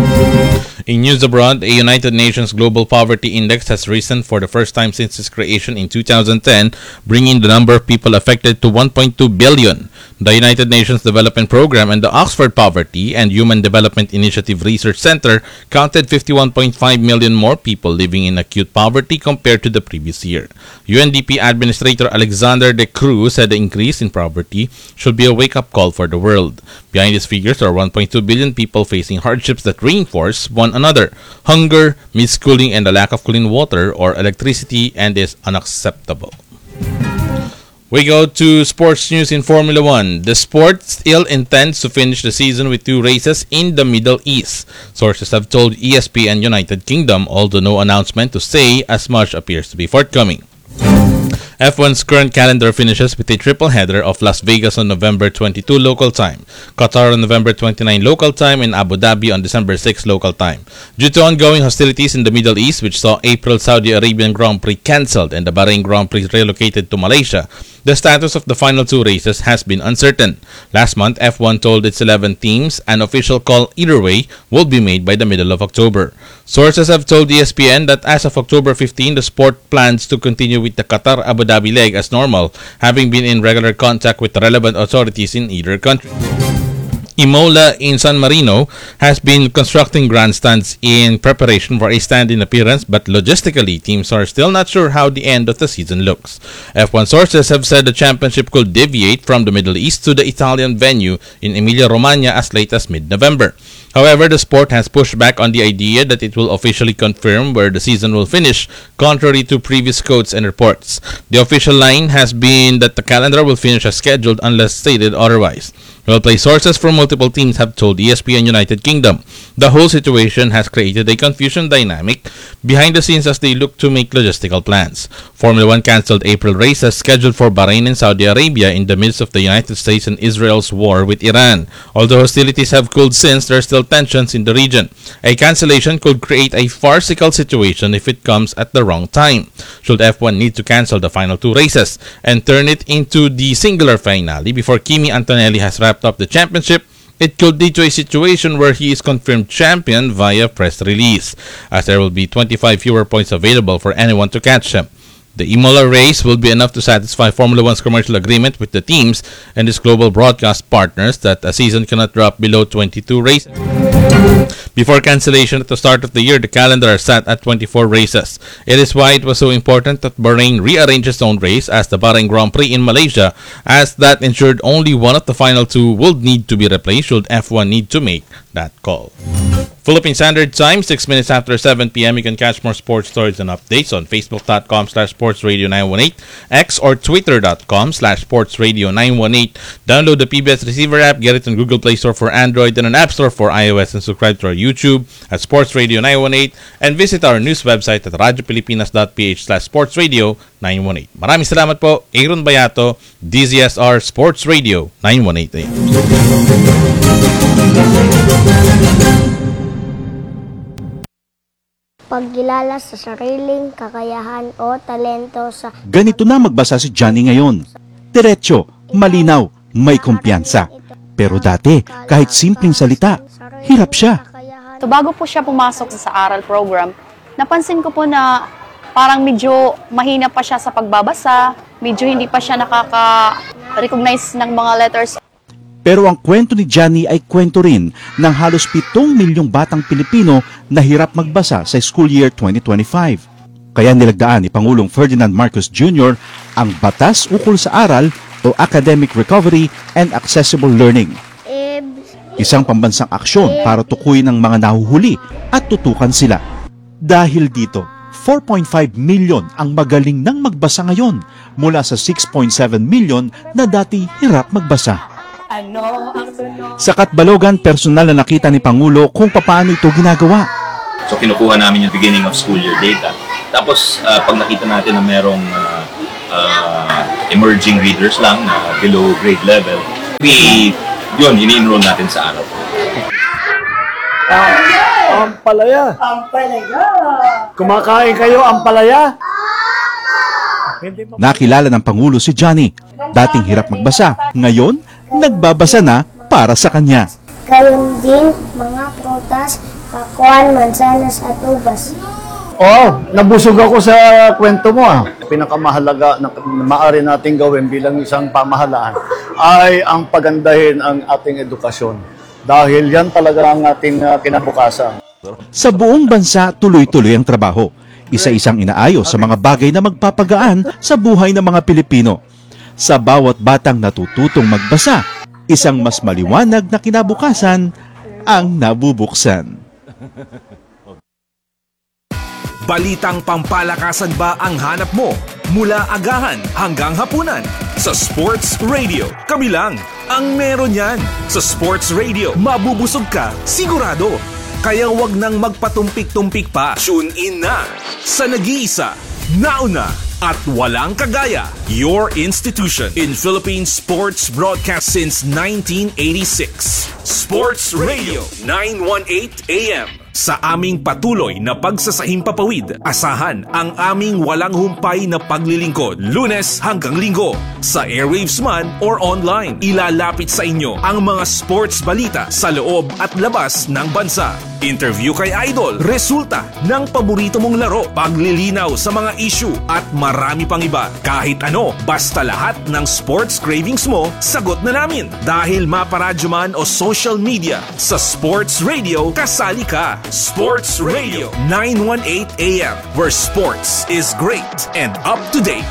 In news abroad, a United Nations Global Poverty Index has risen for the first time since its creation in 2010, bringing the number of people affected to 1.2 billion. The United Nations Development Programme and the Oxford Poverty and Human Development Initiative Research Center counted 51.5 million more people living in acute poverty compared to the previous year. UNDP Administrator Alexander De Cruz said the increase in poverty should be a wake-up call for the world. Behind these figures are 1.2 billion people facing hardships that reinforce one another: hunger, mischooling, and the lack of clean water or electricity, and is unacceptable. We go to sports news in Formula 1. The sport still intends to finish the season with 2 races in the Middle East. Sources have told ESPN United Kingdom, although no announcement to say as much appears to be forthcoming. F1's current calendar finishes with a triple header of Las Vegas on November 22 local time, Qatar on November 29 local time, and Abu Dhabi on December 6 local time. Due to ongoing hostilities in the Middle East, which saw April Saudi Arabian Grand Prix cancelled and the Bahrain Grand Prix relocated to Malaysia, the status of the final 2 races has been uncertain. Last month, F1 told its 11 teams an official call either way will be made by the middle of October. Sources have told ESPN that as of October 15, the sport plans to continue with the Qatar-Abu Dhabi leg as normal, having been in regular contact with the relevant authorities in either country. Imola in San Marino has been constructing grandstands in preparation for a stand-in appearance, but logistically, teams are still not sure how the end of the season looks. F1 sources have said the championship could deviate from the Middle East to the Italian venue in Emilia-Romagna as late as mid-November. However, the sport has pushed back on the idea that it will officially confirm where the season will finish, contrary to previous quotes and reports. The official line has been that the calendar will finish as scheduled unless stated otherwise. Well-placed sources from multiple teams have told ESPN United Kingdom the whole situation has created a confusion dynamic behind the scenes as they look to make logistical plans. Formula 1 cancelled April races scheduled for Bahrain and Saudi Arabia in the midst of the United States and Israel's war with Iran. Although hostilities have cooled since, there are still tensions in the region. A cancellation could create a farcical situation if it comes at the wrong time. Should F1 need to cancel the final 2 races and turn it into the singular finale before Kimi Antonelli has wrapped up the championship, it could lead to a situation where he is confirmed champion via press release, as there will be 25 fewer points available for anyone to catch him. The Imola race will be enough to satisfy Formula 1's commercial agreement with the teams and its global broadcast partners that a season cannot drop below 22 races. Before cancellation at the start of the year, the calendar is set at 24 races. It is why it was so important that Bahrain rearranged its own race as the Bahrain Grand Prix in Malaysia, as that ensured only one of the final 2 will need to be replaced should F1 need to make that call. Philippine Standard Time, 6 minutes after 7 p.m. You can catch more sports stories and updates on Facebook.com/SportsRadio918, X or Twitter.com/SportsRadio918. Download the PBS Receiver app, get it on Google Play Store for Android and an App Store for iOS, and subscribe to our YouTube at Sports Radio 918 and visit our news website at radiopilipinas.ph/sportsradio918. Maraming salamat po. Aaron Bayato, DZSR Sports Radio 918. Pagkilala sa sariling kakayahan o talento sa... Ganito na magbasa si Johnny ngayon. Diretso, malinaw, may kumpiyansa. Pero dati, kahit simpleng salita, hirap siya. So bago po siya pumasok sa aral program, napansin ko po na parang medyo mahina pa siya sa pagbabasa, medyo hindi pa siya nakaka-recognize ng mga letters. Pero ang kwento ni Johnny ay kwento rin ng halos 7 milyong batang Pilipino na hirap magbasa sa school year 2025. Kaya nilagdaan ni Pangulong Ferdinand Marcos Jr. ang Batas Ukol sa Aral o Academic Recovery and Accessible Learning. Isang pambansang aksyon para tukuyin ang mga nahuhuli at tutukan sila. Dahil dito, 4.5 million ang magaling nang magbasa ngayon mula sa 6.7 million na dati hirap magbasa. Sa Katbalogan, personal na nakita ni Pangulo kung paano ito ginagawa. So kinukuha namin yung beginning of school year data. Tapos pag nakita natin na merong emerging readers lang na below grade level, ini-enroll natin sa araw. Ampalaya. Ampalaya. Kumakain kayo ampalaya? Nakilala ng Pangulo si Johnny. Dating hirap magbasa, ngayon nagbabasa na para sa kanya. Gayon din mga prutas, pakuan, mansanas at ubas. Nabusog ako sa kwento mo Pinakamahalaga na maaari nating gawin bilang isang pamahalaan ay ang pagandahin ang ating edukasyon. Dahil yan talaga ang ating kinabukasan. Sa buong bansa, tuloy-tuloy ang trabaho. Isa-isang inaayos sa mga bagay na magpapagaan sa buhay ng mga Pilipino. Sa bawat batang natututong magbasa, isang mas maliwanag na kinabukasan ang nabubuksan. Balitang pampalakasan ba ang hanap mo? Mula agahan hanggang hapunan sa Sports Radio. Kami lang ang meron yan. Sa Sports Radio, mabubusog ka, sigurado. Kaya wag nang magpatumpik-tumpik pa. Tune in na sa nag-iisa, nauna at walang kagaya. Your institution in Philippine sports broadcast since 1986. Sports Radio 918 AM. Sa aming patuloy na pagsasahimpapawid, asahan ang aming walang humpay na paglilingkod, Lunes hanggang Linggo. Sa airwaves man or online, ilalapit sa inyo ang mga sports balita sa loob at labas ng bansa. Interview kay Idol, resulta ng paborito mong laro, paglilinaw sa mga issue at marami pang iba. Kahit ano, basta lahat ng sports cravings mo, sagot na namin. Dahil maparadyo man o social media, sa Sports Radio, kasali ka. Sports Radio 918 AM, where sports is great and up to date.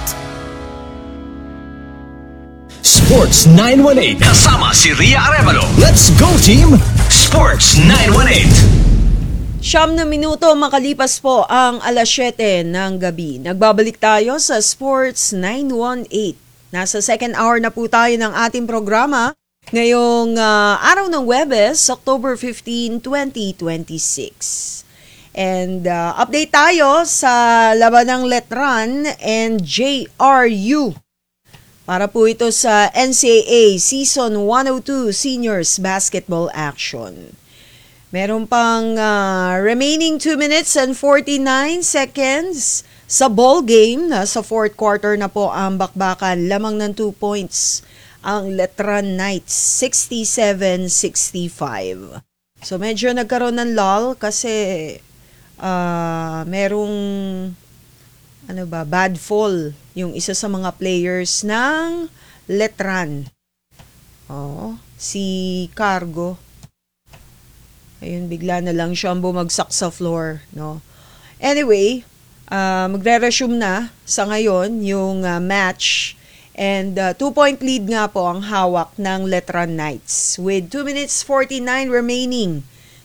Sports 918 kasama si Ria Arevalo. Let's go team! Sports 918. 9 minuto makalipas po ang 7:00 ng gabi. Nagbabalik tayo sa Sports 918. Nasa second hour na po tayo ng ating programa. Ngayong araw ng Huwebes, October 15, 2026. And update tayo sa labanang Letran and JRU. Para po ito sa NCAA Season 102 Seniors Basketball Action. Meron pang remaining 2 minutes and 49 seconds sa ball game. Sa fourth quarter na po ang bakbakan. Lamang ng 2 points ang Letran Knights, 67-65. So medyo nagkaroon ng lull kasi merong bad fall yung isa sa mga players ng Letran. Si Cargo. Ayun, bigla na lang siyang bumagsak sa floor, no. Anyway, magre-resume na sa ngayon yung match. And 2-point lead nga po ang hawak ng Letran Knights with 2 minutes 49 remaining,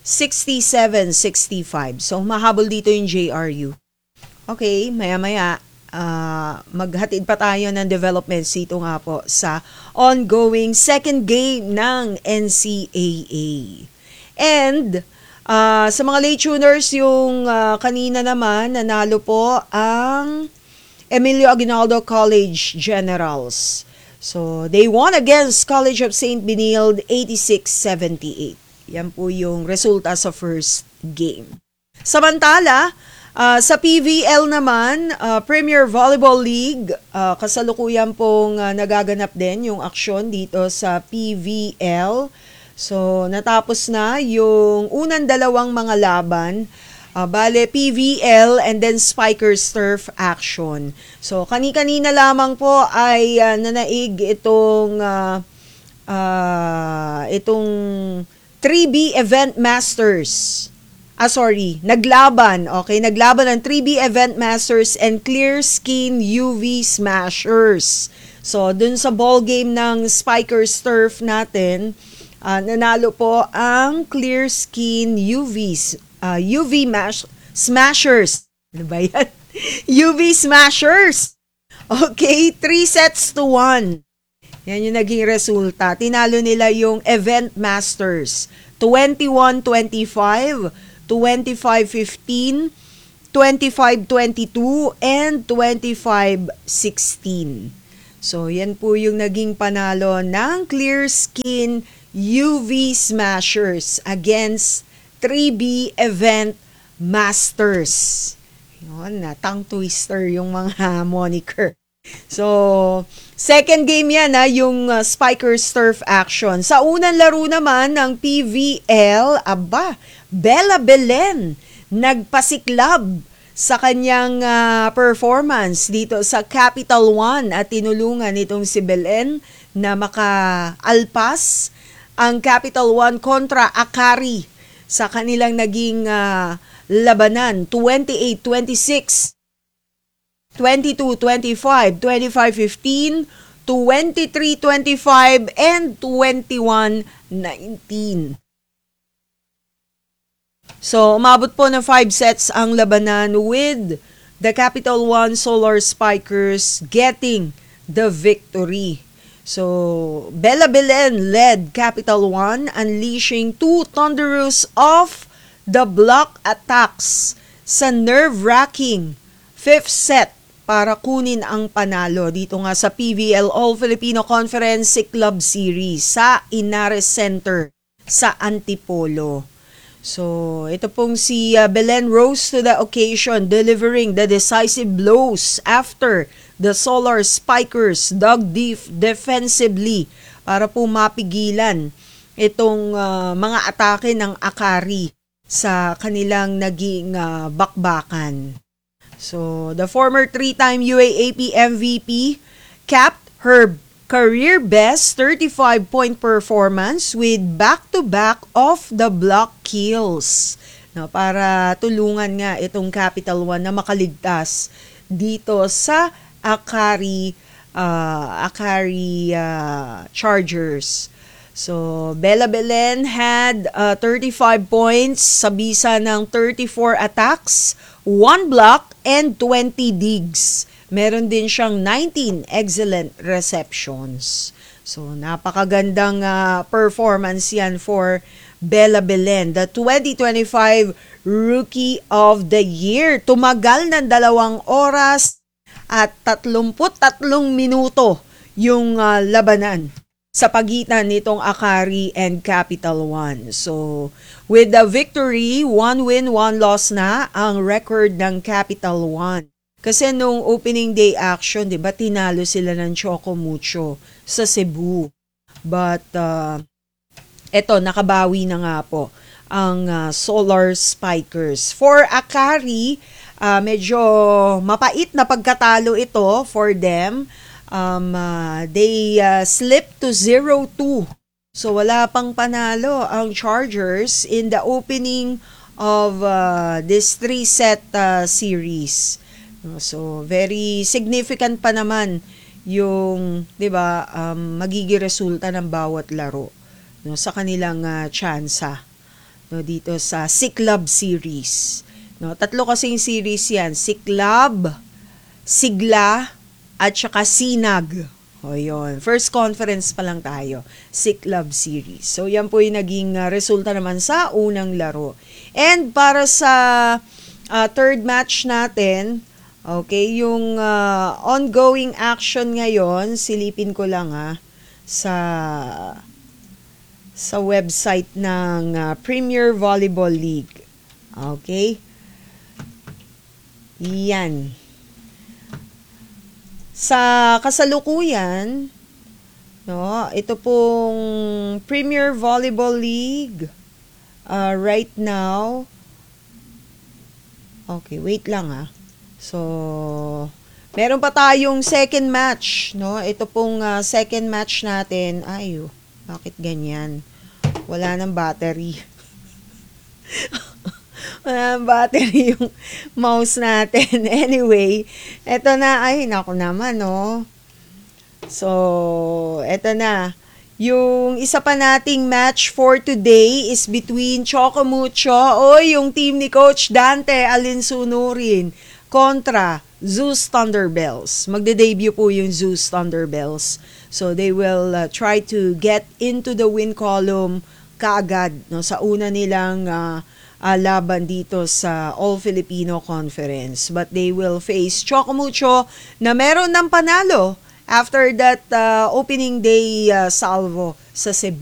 67-65. So mahabol dito yung JRU. Okay, maya-maya maghatid pa tayo ng developments dito nga po sa ongoing second game ng NCAA. And sa mga late tuners, yung kanina naman nanalo po ang Emilio Aguinaldo College Generals. So, they won against College of St. Benilde 86-78. Yan po yung resulta sa first game. Samantala, sa PVL naman, Premier Volleyball League, kasalukuyan pong nagaganap din yung aksyon dito sa PVL. So, natapos na yung unang dalawang mga laban. Bale, PVL and then Spikers Turf action. So, kani-kanina lamang po ay nanaig itong 3B Event Masters. Naglaban. Okay, naglaban ng 3B Event Masters and Clear Skin UV Smashers. So, dun sa ball game ng Spikers Turf natin, nanalo po ang Clear Skin UV Smashers. Ano ba yan? UV Smashers. Okay, 3-1. Yan yung naging resulta. Tinalo nila yung Event Masters. 21-25, 25-15, 25-22, and 25-16. So, yan po yung naging panalo ng Clear Skin UV Smashers against 3B Event Masters. Yun, tongue twister yung mga moniker. So, second game yan yung Spikers Turf Action. Sa unang laro naman ng PVL, Bella Belen nagpasiklab sa kanyang performance dito sa Capital One at tinulungan itong si Belen na makaalpas ang Capital One kontra Akari sa kanilang naging labanan 28-26, 22-25, 25-15, 23-25, and 21-19. So, umabot po ng 5 sets ang labanan with the Capital One Solar Spikers getting the victory. So, Bella Belen led Capital One, unleashing 2 thunderous off the block attacks sa nerve-wracking 5th set para kunin ang panalo dito nga sa PVL All-Filipino Conference Club Series sa Inares Center sa Antipolo. So, ito pong si Belen rose to the occasion, delivering the decisive blows after the Solar Spikers dug deep defensively para po mapigilan itong mga atake ng Akari sa kanilang naging bakbakan. So, the former 3-time UAAP MVP capped her career best 35-point performance with back-to-back off-the-block kills. No, para tulungan nga itong Capital One na makaligtas dito sa Akari Chargers. So, Bella Belen had 35 points sa bisa ng 34 attacks, 1 block, and 20 digs. Meron din siyang 19 excellent receptions. So, napakagandang performance yan for Bella Belen, the 2025 Rookie of the Year. Tumagal ng 2 oras at 33 minuto yung labanan sa pagitan nitong Akari and Capital One. So, with the victory, 1 win, 1 loss na ang record ng Capital One. Kasi nung opening day action, di ba, tinalo sila ng Choco Mucho sa Cebu. But, eto, nakabawi na nga po ang Solar Spikers. For Akari, medyo mapait na pagkatalo ito for them. They slipped to 0-2. So, wala pang panalo ang Chargers in the opening of this 3-set series. So, very significant pa naman yung, 'di ba, magiging resulta ng bawat laro sa kanilang tsansa dito sa Siklab series. 3 kasing series 'yan, Siklab, Sigla, at saka Sinag. O yun. First conference pa lang tayo. Siklab series. So, yan po yung naging resulta naman sa unang laro. And para sa third match natin, okay, yung ongoing action ngayon, silipin ko lang sa website ng Premier Volleyball League. Okay? Yan. Sa kasalukuyan, ito pong Premier Volleyball League right now. Okay, wait lang So, meron pa tayong second match, Ito pong second match natin. Ay, bakit ganyan? Wala nang battery. Wala nang battery yung mouse natin. Anyway, eto na. Ay, naku naman, So, eto na. Yung isa pa nating match for today is between Chocomucho o yung team ni Coach Dante Alinsunurin kontra Zeus Thunderbells. Magde-debut po yung Zeus Thunderbells. So they will try to get into the win column kaagad no, sa una nilang laban dito sa All-Filipino Conference. But they will face Chocomucho na meron ng panalo after that opening day salvo sa Cebu.